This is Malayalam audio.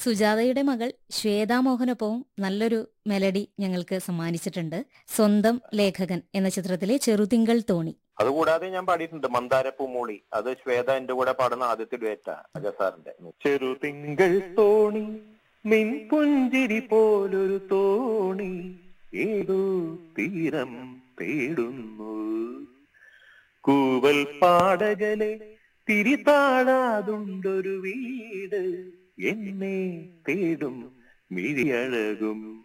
സുജാതയുടെ മകൾ ശ്വേതാ മോഹനൊപ്പവും നല്ലൊരു മെലഡി ഞങ്ങൾക്ക് സമ്മാനിച്ചിട്ടുണ്ട്. സ്വന്തം ലേഖകൻ എന്ന ചിത്രത്തിലെ ചെറുതിങ്കൾ തോണി. അതുകൂടാതെ ഞാൻ പാടിയിട്ടുണ്ട് മന്ദാരപ്പൂ മൂളി. അത് ശ്വേത എന്റെ കൂടെ പാടുന്ന ആദ്യത്തെ ഡുവറ്റാ അജസാറിന്റെ. ചെറുതിങ്കൾ തോണി നിൻ പുഞ്ചിരി പോലൊരു തോണി ഏതോ തീരം തേടുന്നു, കൂവൽ പാടകലെ തിരിതാഴാതുണ്ടൊരു വീട് എന്നെ തേടും മിഴിയഴകും